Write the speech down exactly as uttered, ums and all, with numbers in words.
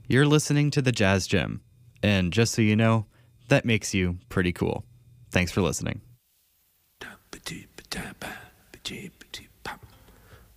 You're listening to The Jazz Gym. And just so you know, that makes you pretty cool. Thanks for listening.